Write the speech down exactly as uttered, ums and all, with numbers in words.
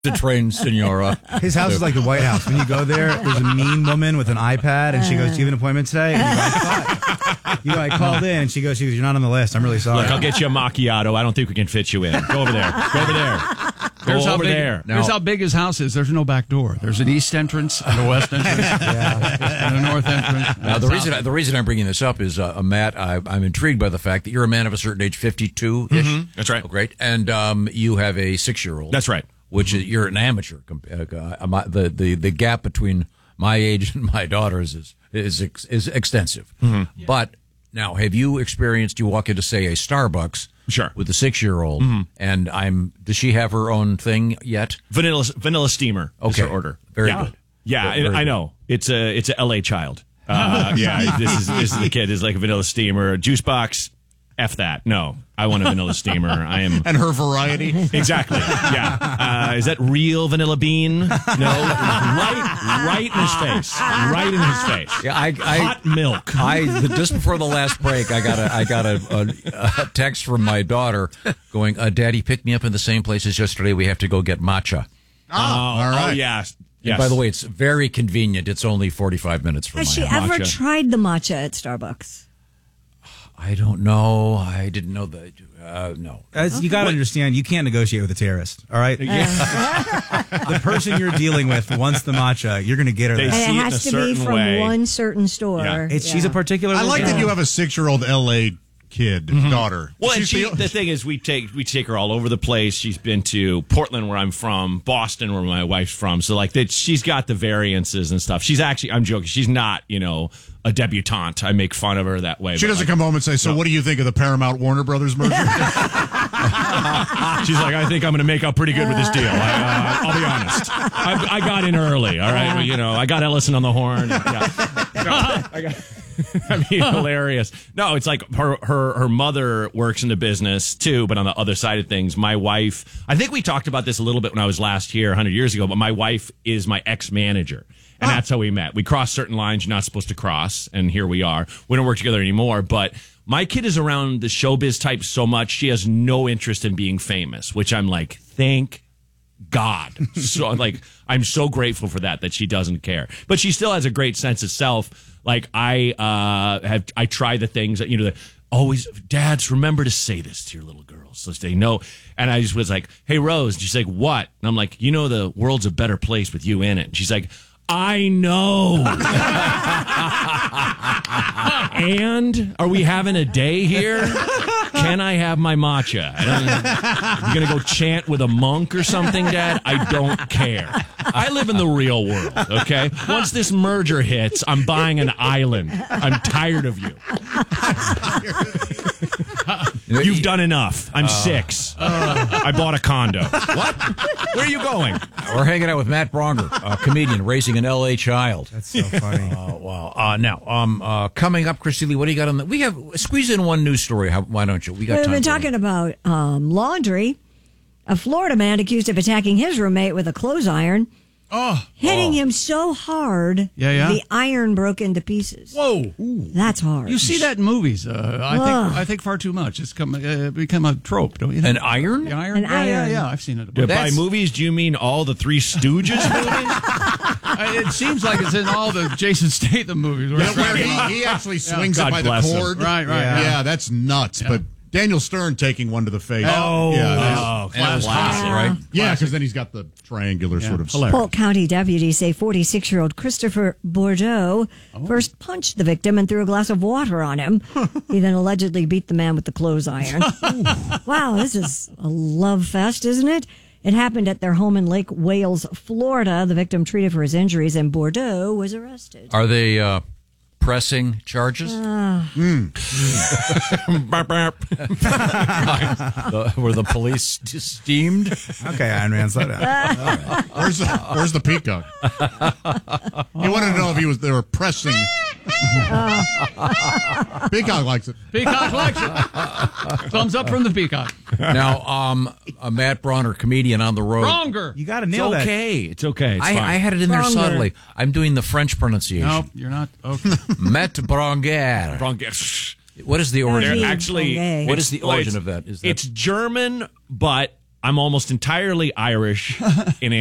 The train, senora. His house is like the White House. When you go there, there's a mean woman with an iPad, and she goes, "Do you have an appointment today?" And you go, I called, you know, I called in, and she goes, "She goes, you're not on the list. I'm really sorry." Look, I'll get you a macchiato. I don't think we can fit you in. Go over there. Go over there. Go Here's how over big, there. Here's how big his house is. There's no back door. There's an east entrance and a west entrance yeah. and a north entrance. Now, the reason I, the reason I'm bringing this up is, uh, Matt, I, I'm intrigued by the fact that you're a man of a certain age, fifty-two-ish. Mm-hmm. That's right. Oh, great. And um, you have a six-year-old. That's right. Which is, you're an amateur. Uh, my, the, the, the gap between my age and my daughter's is is is extensive. Mm-hmm. Yeah. But now, have you experienced? You walk into, say, a Starbucks, sure, with a six-year-old, mm-hmm. and I'm. Does she have her own thing yet? Vanilla vanilla steamer. Okay, is her order. Very yeah. good. Yeah, very, very I good. know. It's a it's a L A child. Uh, yeah, this is this is the kid is like a vanilla steamer, juice box. F that. No, I want a vanilla steamer. I am. And her variety? Exactly. Yeah. Uh, is that real vanilla bean? No. Right, right in his face. Right in his face. Yeah, I, I hot milk. I the, just before the last break, I got a I got a, a, a text from my daughter going, uh, "Daddy picked me up in the same place as yesterday. We have to go get matcha." Oh, all right. Oh, yes. Yes. By the way, it's very convenient. It's only forty-five minutes from Has my she house. ever matcha. tried the matcha at Starbucks? I don't know. I didn't know that. Uh, no. As Okay. you got to understand, you can't negotiate with a terrorist, all right? The person you're dealing with wants the matcha. You're going to get her They that. see And it it in has a to be certain from way. one certain store. Yeah. It's, She's a particular I like location. that you have a six-year-old L A kid, daughter. Well, and She's she, the- the thing is, we take we take her all over the place. She's been to Portland, where I'm from, Boston, where my wife's from. So, like, that, she's got the variances and stuff. She's actually, I'm joking, she's not, you know, a debutante. I make fun of her that way. She but, doesn't like, come home and say, "So, no. what do you think of the Paramount Warner Brothers merger?" She's like, I think I'm going to make up pretty good with this deal. I, uh, I'll be honest. I, I got in early, all right? But, you know, I got Ellison on the horn. Yeah. No, I got... I mean, hilarious. No, it's like her, her her mother works in the business too, but on the other side of things, my wife, I think we talked about this a little bit when I was last here one hundred years ago, but my wife is my ex-manager. And that's how we met. We crossed certain lines you're not supposed to cross, and here we are. We don't work together anymore, but my kid is around the showbiz type so much, she has no interest in being famous, which I'm like, thank God. So, like, I'm so grateful for that, that she doesn't care. But she still has a great sense of self. Like, I uh, have, I try the things that, you know, that always, dads, remember to say this to your little girls so they know. And I just was like, "Hey, Rose," and she's like, "What?" And I'm like, "You know, the world's a better place with you in it." And she's like, "I know." And are we having a day here? Can I have my matcha? You're going to go chant with a monk or something, Dad? I don't care. I live in the real world, okay? Once this merger hits, I'm buying an island. I'm tired of you. You've done enough. I'm uh, six. Uh, I bought a condo. What? Where are you going? We're hanging out with Matt Bronger, a comedian raising an L A child. That's so funny. Uh, wow. Uh, now, um, uh, coming up, Christy Lee, what do you got on the? We have squeeze in one news story. How, why don't you? We got. We've time been for talking it. about um, laundry. A Florida man accused of attacking his roommate with a clothes iron. Oh, hitting oh. him so hard, yeah, yeah. the iron broke into pieces. Whoa, Ooh. That's hard. You see that in movies? Uh, I Ugh. think I think far too much. It's come uh, become a trope, don't you think? An iron? The iron? An yeah, iron. yeah, yeah. I've seen it. By That's- movies, do you mean all the Three Stooges movies? Uh, it seems like it's in all the Jason Statham movies. Yeah, where he, he actually swings God it by the bless him. cord. Right, right, Yeah, yeah. that's nuts. Yeah. But Daniel Stern taking one to the face. Oh, yeah, that's- oh, And it was classic. hot, right? yeah, because then he's got the triangular sort of. Hilarious. Polk County deputies say forty-six-year-old Christopher Bordeaux Oh. first punched the victim and threw a glass of water on him. He then allegedly beat the man with the clothes iron. Wow, this is a love fest, isn't it? It happened at their home in Lake Wales, Florida. The victim treated for his injuries, and Bordeaux was arrested. Are they uh, pressing charges? Uh, mm. Burp, burp. the, were the police steamed? Okay, Iron Man, slow down. Right. Where's the Where's the peacock? He wanted to know if he was. They were pressing. Peacock likes it. Peacock likes it. Thumbs up from the peacock. Now, um, uh, Matt Bronner, comedian on the road. Stronger. You got to It's nail that. okay. It's okay. It's I, fine. I had it in there Bronger. subtly. I'm doing the French pronunciation. No, you're not. Okay. Matt Bronger. Bronx. What is the origin? They're Really? actually, Okay. What it's- is the well, origin it's- of that? Is that It's German, but I'm almost entirely Irish in